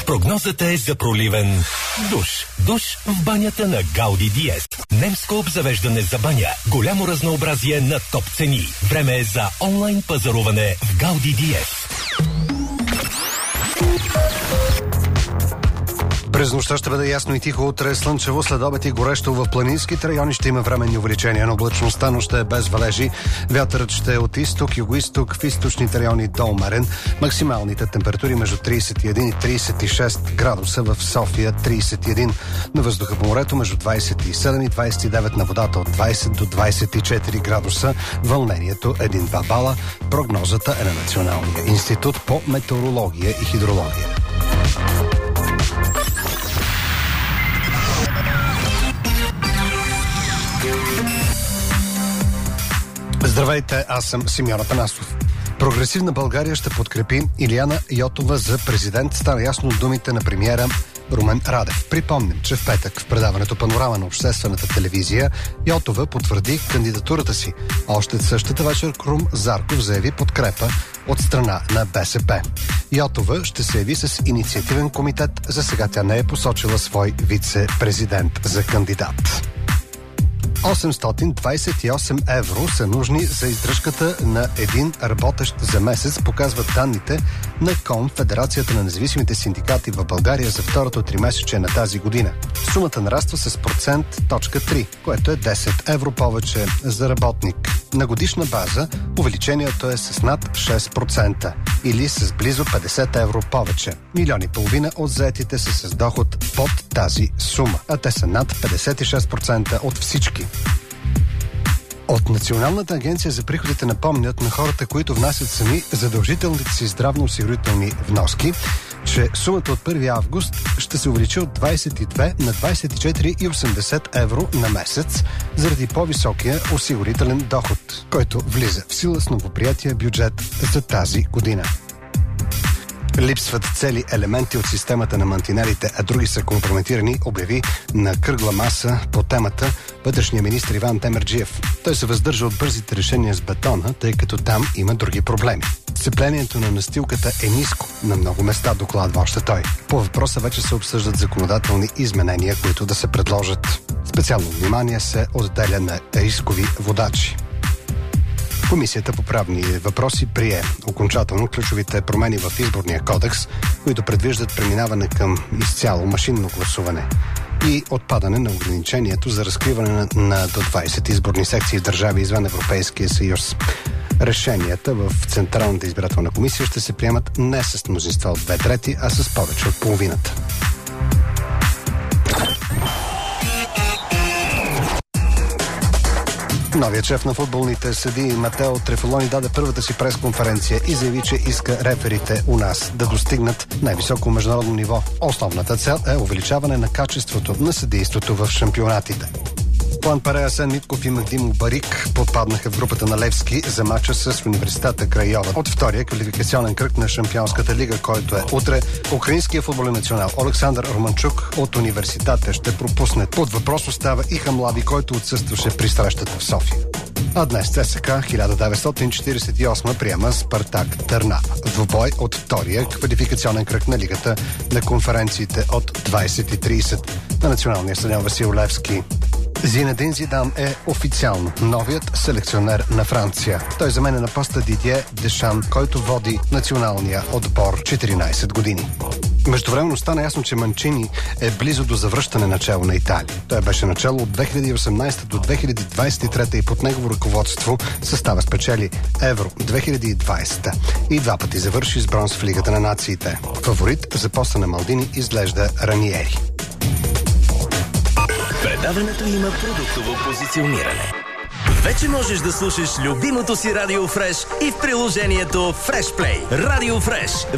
Прогнозата е за проливен душ. Душ в банята на Гауди Диез. Немско обзавеждане за баня. Голямо разнообразие на топ цени. Време е за онлайн пазаруване в Гауди Диез. През нощта ще бъде ясно и тихо, утре слънчево, след обед и горещо. В планинските райони ще има временни увеличения на облачността, но ще е без валежи. Вятърът ще е от изток, юго-исток, в източните райони до умерен. Максималните температури между 31 и 36 градуса в София, 31 на въздуха по морето, между 27 и 29 на водата, от 20 до 24 градуса. Вълнението 1-2 бала. Прогнозата е на Националния институт по метеорология и хидрология. Здравейте, аз съм Симеон Атанасов. Прогресивна България ще подкрепи Илияна Йотова за президент. Стана ясно от думите на премиера Румен Радев. Припомним, че в петък в предаването Панорама на обществената телевизия Йотова потвърди кандидатурата си. Още същата вечер Крум Зарков заяви подкрепа от страна на БСП. Йотова ще се яви с инициативен комитет. За сега тя не е посочила свой вице-президент за кандидат. 828 евро са нужни за издръжката на един работещ за месец, показват данните на Конфедерацията на независимите синдикати в България за второто тримесечие на тази година. Сумата нараства с 3%, което е 10 евро повече за работник. На годишна база увеличението е с над 6% или с близо 50 евро повече. 1,5 милиона от заетите са с доход под тази сума, а те са над 56% от всички. От Националната агенция за приходите напомнят на хората, които внасят сами задължителните си здравноосигурителни вноски, че сумата от 1 август ще се увеличи от 22 на 24,80 евро на месец заради по-високия осигурителен доход, който влиза в сила с новоприятия бюджет за тази година. Липсват цели елементи от системата на мантинелите, а други са компрометирани, обяви на кръгла маса по темата вътрешния министър Иван Темерджиев. Той се въздържа от бързите решения с бетона, тъй като там има други проблеми. Сцеплението на настилката е ниско на много места, докладва още той. По въпроса вече се обсъждат законодателни изменения, които да се предложат. Специално внимание се отделя на рискови водачи. Комисията по правни въпроси прие окончателно ключовите промени в изборния кодекс, които предвиждат преминаване към изцяло машинно гласуване и отпадане на ограничението за разкриване на до 20 изборни секции в държави извън Европейския съюз. Решенията в Централната избирателна комисия ще се приемат не с мнозинство от 2/3, а с повече от половината. Новият шеф на футболните съдии Матео Трефолони даде първата си пресконференция и заяви, че иска реферите у нас да достигнат най-високо международно ниво. Основната цел е увеличаване на качеството на съдийството в шампионатите. План Паре, Асен Митков и Магдим Барик попаднаха в групата на Левски за мача с Университета Крайова от втория квалификационен кръг на Шампионската лига, който е утре. Украинския футболен национал Олександър Романчук от Университета ще пропусне. Под въпрос остава и Хамлави, който отсъстваше при срещата в София. А днес ЦСКА 1948 приема Спартак Търнава. Двубой от втория квалификационен кръг на лигата на конференциите от 20:30 на националния стадион Васил Левски. Зинедин Зидан е официално новият селекционер на Франция. Той заменя на поста Дидие Дешан, който води националния отбор 14 години. Междувременно стана ясно, че Манчини е близо до завръщане начало на Италия. Той беше начало от 2018 до 2023 и под негово ръководство състава спечели Евро 2020 и 2 пъти завърши с бронз в Лигата на нациите. Фаворит за поста на Малдини изглежда Раниери. Предаването има продуктово позициониране. Вече можеш да слушаш любимото си Радио Фреш и в приложението Фреш Плей. Радио Фреш